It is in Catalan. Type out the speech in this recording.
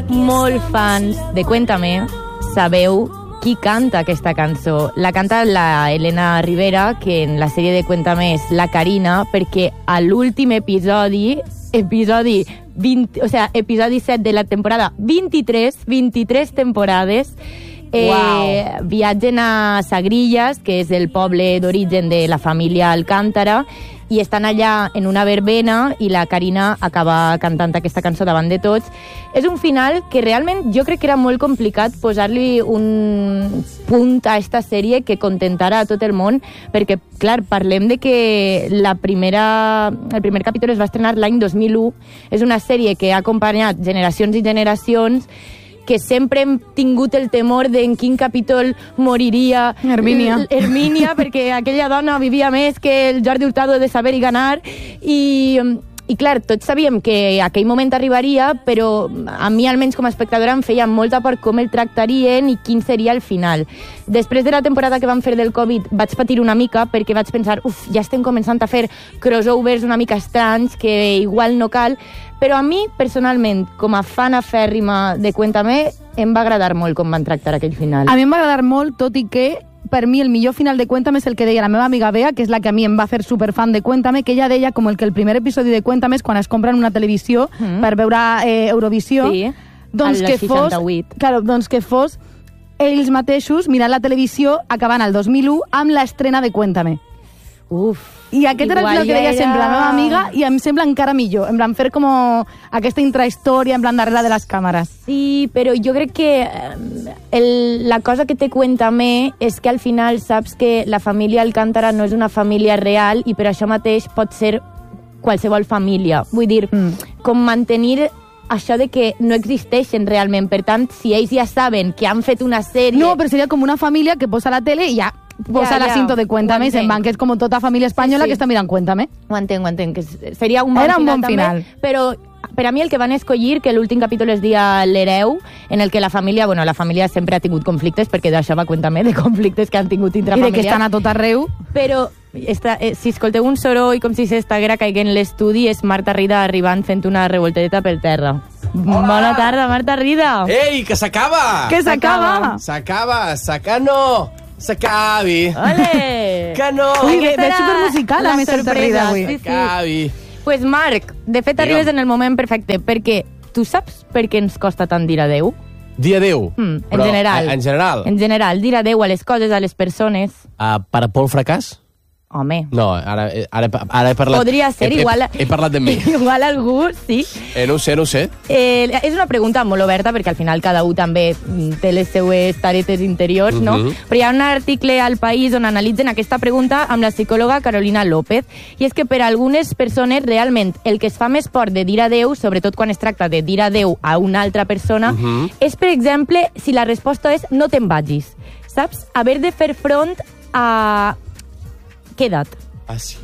molt fans de Cuéntame, sabeu qui canta aquesta cançó. La canta la Elena Rivera, que en la sèrie de Cuéntame és la Karina, perquè a l'últim episodi 7 de la temporada 23 temporades, viatgen a Sagrillas, que és el poble d'origen de la família Alcántara, i estan allà en una verbena i la Karina acaba cantant aquesta cançó davant de tots. És un final que realment jo crec que era molt complicat posar-li un punt a esta sèrie que contentara a tot el món, perquè, clar, parlem de que el primer capítol es va estrenar l'any 2001. És una sèrie que ha acompanyat generacions i generacions, que sempre hem tingut el temor d'en quin capítol moriria Hermínia, perquè aquella dona vivia més que el Jordi Hurtado de Saber i Ganar, i clar, tots sabíem que aquell moment arribaria, però a mi, almenys com a espectadora, em feia molta por com el tractarien i quin seria el final. Després de la temporada que vam fer del Covid vaig patir una mica, perquè vaig pensar, ja estem començant a fer crossovers una mica estranys, que igual no cal, però a mi, personalment, com a fan afèrrima de Cuéntame, em va agradar molt com van tractar aquell final. A mi em va agradar molt, tot i que per mi el millor final de Cuéntame és el que deia la meva amiga Bea, que és la que a mi em va fer superfan de Cuéntame, que ella deia com que el primer episodi de Cuéntame és quan es compren una televisió per veure Eurovisió, doncs que fos ells mateixos mirant la televisió acabant el 2001 amb l'estrena de Cuéntame. I aquest era el que deia sempre la meva amiga, i em sembla encara millor, en plan fer com aquesta intrahistòria en plan darrere de les càmeres. Sí, però jo crec que la cosa que té Cuéntame és que al final saps que la família Alcántara no és una família real, i per això mateix pot ser qualsevol família. Vull dir, com mantenir això de que no existeixen realment. Per tant, si ells ja saben que han fet una sèrie... No, però seria com una família que posa la tele i ja posa la cinta de Cuéntame, se'n van, que és com tota família espanyola que està mirant Cuéntame. Ho entenc, que seria un bon final. Però per a mi el que van escollir, que l'últim capítol es dia l'hereu, en el que la família sempre ha tingut conflictes, perquè d'això va Cuéntame, de conflictes que han tingut intrafamiliars. I de que estan a tot arreu. Però si escolteu un soroll com si s'estiguera caiguent l'estudi, és Marta Rida arribant fent una revoltedeta per terra. Hola. Bona tarda, Marta Rida. Ei, que s'acaba! Que s'acaba! No! S'acabi! Ole! Que no! Ui, ve supermusical a més Marta Rida avui. S'acabi! Pues Marc, de fet arribes en el moment perfecte, perquè tu saps per què ens costa tant dir adeu? Dir adeu? En general. En general? En general, dir adeu a les coses, a les persones. Per por al fracàs? Home. No, ara he parlat... Podria ser, igual... He parlat de mi. Igual algú, sí. No ho sé. És una pregunta molt oberta, perquè al final cada un també té les seues taretes interiors, no? Però hi ha un article al País on analitzen aquesta pregunta amb la psicòloga Carolina López, i és que per a algunes persones realment el que es fa més por de dir adeu, sobretot quan es tracta de dir adeu a una altra persona, és, per exemple, si la resposta és no te'n vagis. Saps? Haver de fer front a... Queda't. Ah, sí?